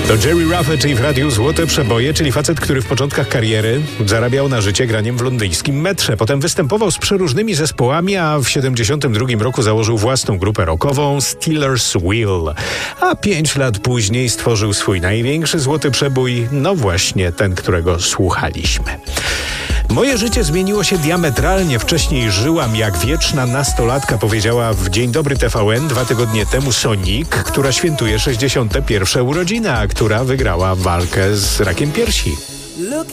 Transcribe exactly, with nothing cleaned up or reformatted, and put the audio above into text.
To Jerry Ruffett i w radiu Złote Przeboje, czyli facet, który w początkach kariery zarabiał na życie graniem w londyńskim metrze. Potem występował z przeróżnymi zespołami, a w siedemdziesiątym drugim roku założył własną grupę rockową Stealers Wheel. A pięć lat później stworzył swój największy złoty przebój, no właśnie ten, którego słuchaliśmy. Moje życie zmieniło się diametralnie. Wcześniej żyłam jak wieczna nastolatka, powiedziała w Dzień Dobry T V N dwa tygodnie temu Sonic, która świętuje sześćdziesiąte pierwsze urodziny, a która wygrała walkę z rakiem piersi.